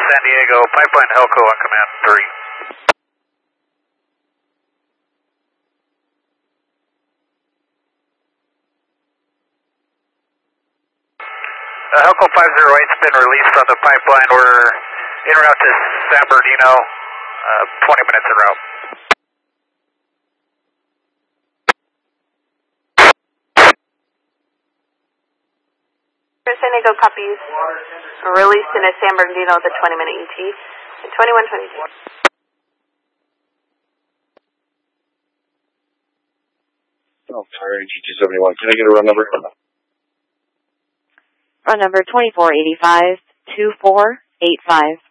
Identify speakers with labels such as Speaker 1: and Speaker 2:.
Speaker 1: San Diego, pipeline Helco on command 3. Helco 508's been released from the pipeline. We're en route to San Bernardino, 20 minutes en route.
Speaker 2: San Diego copies. Released in San Bernardino at the 20-minute ET. 2122.
Speaker 3: Oh, sorry, GT71. Can I get a run number?
Speaker 4: Run number 2485-2485.